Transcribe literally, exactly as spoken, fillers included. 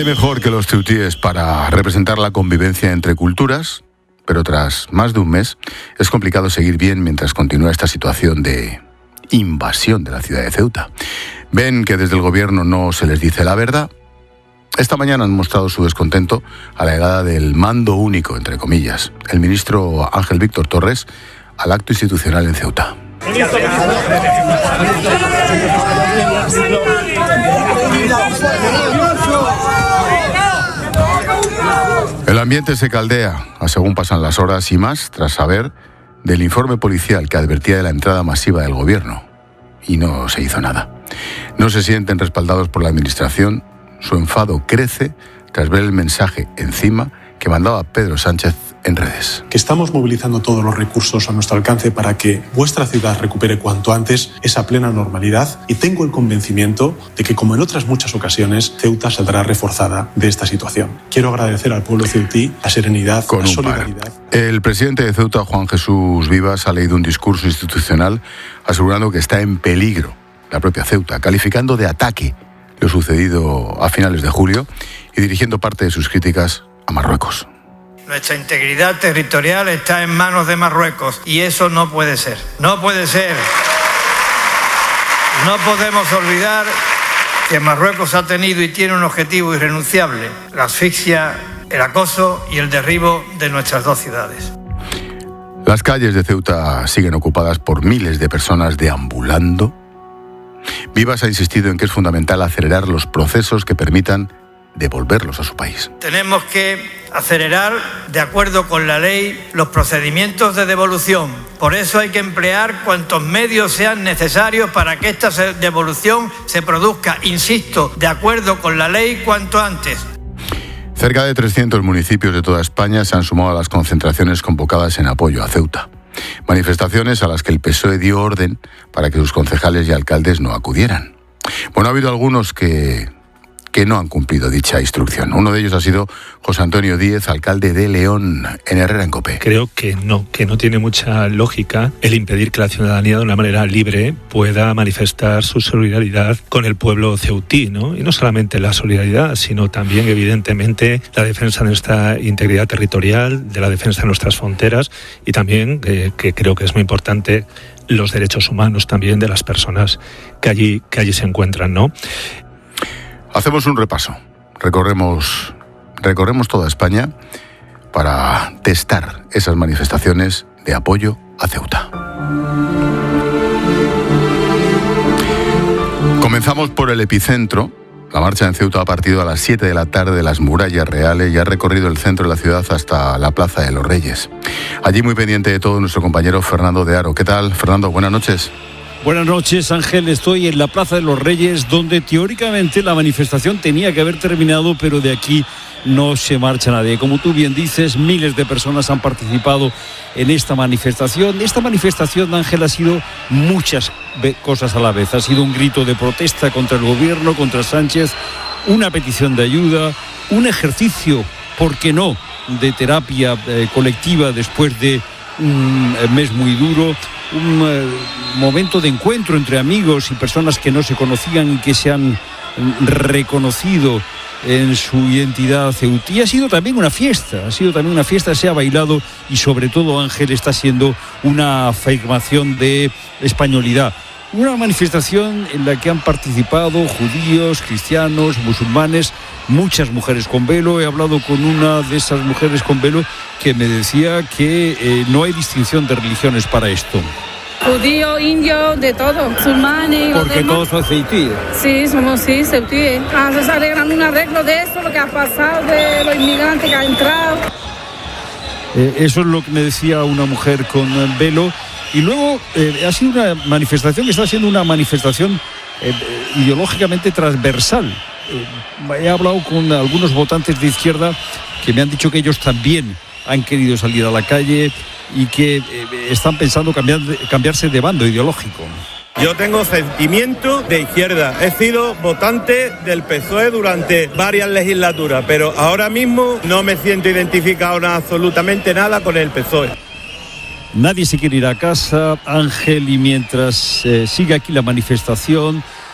Nadie mejor que los ceutíes para representar la convivencia entre culturas, pero tras más de un mes es complicado seguir bien mientras continúa esta situación de invasión de la ciudad de Ceuta. Ven que desde el gobierno no se les dice la verdad. Esta mañana han mostrado su descontento a la llegada del mando único, entre comillas, el ministro Ángel Víctor Torres, al acto institucional en Ceuta. El ambiente se caldea a según pasan las horas y más tras saber del informe policial que advertía de la entrada masiva del gobierno. Y no se hizo nada. No se sienten respaldados por la administración. Su enfado crece tras ver el mensaje encima que mandaba Pedro Sánchez en redes. Que estamos movilizando todos los recursos a nuestro alcance para que vuestra ciudad recupere cuanto antes esa plena normalidad, y tengo el convencimiento de que, como en otras muchas ocasiones, Ceuta saldrá reforzada de esta situación. Quiero agradecer al pueblo ceutí la serenidad, Con la un solidaridad. Par. El presidente de Ceuta, Juan Jesús Vivas, ha leído un discurso institucional asegurando que está en peligro la propia Ceuta, calificando de ataque lo sucedido a finales de julio y dirigiendo parte de sus críticas a Marruecos. Nuestra integridad territorial está en manos de Marruecos y eso no puede ser. No puede ser. No podemos olvidar que Marruecos ha tenido y tiene un objetivo irrenunciable: la asfixia, el acoso y el derribo de nuestras dos ciudades. Las calles de Ceuta siguen ocupadas por miles de personas deambulando. Vivas ha insistido en que es fundamental acelerar los procesos que permitan devolverlos a su país. Tenemos que acelerar, de acuerdo con la ley, los procedimientos de devolución. Por eso hay que emplear cuantos medios sean necesarios para que esta devolución se produzca, insisto, de acuerdo con la ley, cuanto antes. Cerca de trescientos municipios de toda España se han sumado a las concentraciones convocadas en apoyo a Ceuta. Manifestaciones a las que el P S O E dio orden para que sus concejales y alcaldes no acudieran. Bueno, ha habido algunos que... que no han cumplido dicha instrucción. Uno de ellos ha sido José Antonio Díez, alcalde de León, en Herrera en Cope. Creo que no, que no tiene mucha lógica el impedir que la ciudadanía de una manera libre pueda manifestar su solidaridad con el pueblo ceutí, ¿no? Y no solamente la solidaridad, sino también, evidentemente, la defensa de nuestra integridad territorial, de la defensa de nuestras fronteras y también, eh, que creo que es muy importante, los derechos humanos también de las personas que allí, que allí se encuentran, ¿no? Hacemos un repaso, recorremos, recorremos toda España para testar esas manifestaciones de apoyo a Ceuta. Comenzamos por el epicentro. La marcha en Ceuta ha partido a las siete de la tarde de las Murallas Reales y ha recorrido el centro de la ciudad hasta la Plaza de los Reyes. Allí muy pendiente de todo nuestro compañero Fernando de Aro. ¿Qué tal, Fernando? Buenas noches. Buenas noches, Ángel. Estoy en la Plaza de los Reyes, donde teóricamente la manifestación tenía que haber terminado, pero de aquí no se marcha nadie. Como tú bien dices, miles de personas han participado en esta manifestación. Esta manifestación, Ángel, ha sido muchas cosas a la vez. Ha sido un grito de protesta contra el gobierno, contra Sánchez, una petición de ayuda, un ejercicio, ¿por qué no?, de terapia eh, colectiva después de un mes muy duro, un eh, momento de encuentro entre amigos y personas que no se conocían y que se han reconocido en su identidad ceutí. Ha sido también una fiesta, ha sido también una fiesta, se ha bailado y sobre todo, Ángel, está siendo una afirmación de españolidad. Una manifestación en la que han participado judíos, cristianos, musulmanes, muchas mujeres con velo. He hablado con una de esas mujeres con velo que me decía que eh, no hay distinción de religiones para esto. Judíos, indios, de todo, musulmanes. Porque todos son ceutíes. Sí, somos sí, ceutíes. Ah, se está arreglando un arreglo de esto, lo que ha pasado, de los inmigrantes que han entrado. Eh, eso es lo que me decía una mujer con velo. Y luego eh, ha sido una manifestación que está siendo una manifestación eh, ideológicamente transversal. Eh, he hablado con algunos votantes de izquierda que me han dicho que ellos también han querido salir a la calle y que eh, están pensando cambiar, cambiarse de bando ideológico. Yo tengo sentimiento de izquierda. He sido votante del P S O E durante varias legislaturas, pero ahora mismo no me siento identificado en absolutamente nada con el P S O E. Nadie se quiere ir a casa, Ángel, y mientras eh, sigue aquí la manifestación,